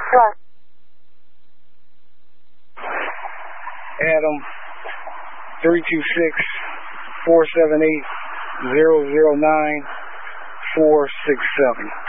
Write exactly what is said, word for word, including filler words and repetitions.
Sure. Adam, three two six, four seven eight, zero zero nine, four six seven.